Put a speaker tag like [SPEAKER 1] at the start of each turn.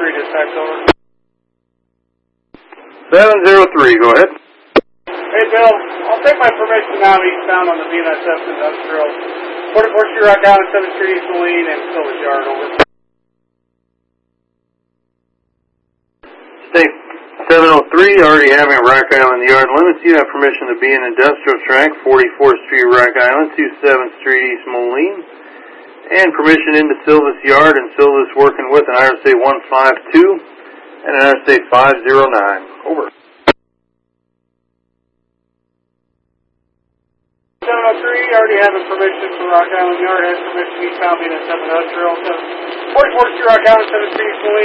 [SPEAKER 1] dispatch, over.
[SPEAKER 2] 703, go ahead.
[SPEAKER 1] Hey, Bill, I'll take my permission now eastbound on the BNSF Industrial. 44 Street, Rock Island, 7th Street, East Moline, and Silver's Yard, over.
[SPEAKER 2] State 703, already having Rock Island yard limits. You have permission to be in industrial track, 44th Street, Rock Island, to 7th Street, East Moline. And permission into Silvis Yard, and Silvis working with an RSA 152 and an RSA 509. Over.
[SPEAKER 1] 703, already having permission for Rock Island Yard, has permission eastbound BNSF Industrial. 44th Street, Rock Island, 7th Street, East Moline.